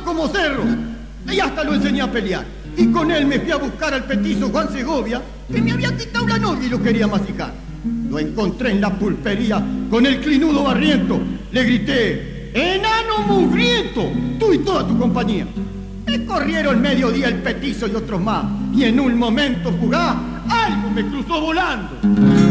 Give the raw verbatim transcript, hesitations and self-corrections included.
bravo como cerro. Y hasta lo enseñé a pelear. Y con él me fui a buscar al petizo Juan Segovia, que me había quitado la novia y lo quería masticar. Lo encontré en la pulpería con el clinudo barriento. Le grité: ¡enano mugriento! Tú y toda tu compañía. Me corrieron mediodía el petizo y otros más. Y en un momento fugaz, algo me cruzó volando.